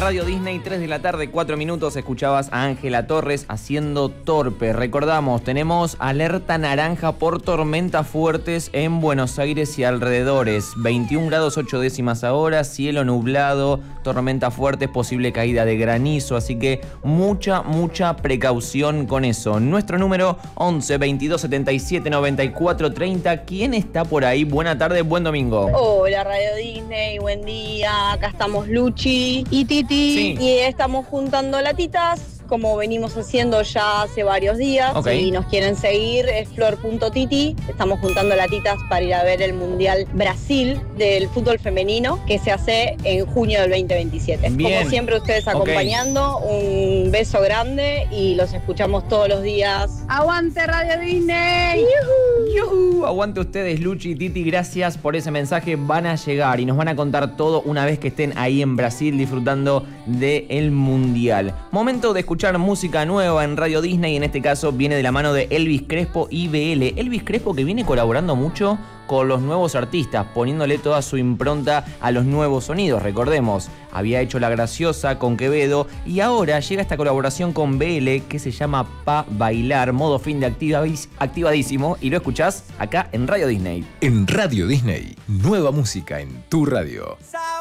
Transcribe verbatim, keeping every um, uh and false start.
Radio Disney, tres de la tarde, cuatro minutos. Escuchabas a Ángela Torres haciendo Torpe. Recordamos, tenemos alerta naranja por tormentas fuertes en Buenos Aires y alrededores. veintiún grados ocho décimas ahora, cielo nublado, tormentas fuertes, posible caída de granizo. Así que mucha, mucha precaución con eso. Nuestro número once veintidós setenta y siete noventa y cuatro treinta. ¿Quién está por ahí? Buena tarde, buen domingo. Hola Radio Disney, buen día. Acá estamos Luchi y Titi, sí. Y estamos juntando latitas como venimos haciendo ya hace varios días. Okay. Si nos quieren seguir es flor punto titi. Estamos juntando latitas para ir a ver el Mundial Brasil del fútbol femenino que se hace en junio del veinte veintisiete. Bien. Como siempre ustedes acompañando, okay. Un beso grande y los escuchamos todos los días. ¡Aguante Radio Disney! ¡Yuhu! ¡Yuhu! Aguante ustedes, Luchi y Titi, gracias por ese mensaje. Van a llegar y nos van a contar todo una vez que estén ahí en Brasil disfrutando del Mundial. Momento de escuchar música nueva en Radio Disney, en este caso viene de la mano de Elvis Crespo y B L. Elvis Crespo que viene colaborando mucho con los nuevos artistas, poniéndole toda su impronta a los nuevos sonidos. Recordemos, había hecho La Graciosa con Quevedo y ahora llega esta colaboración con B L que se llama Pa Bailar, modo fin de activadís, activadísimo, y lo escuchás acá en Radio Disney. En Radio Disney, nueva música en tu radio.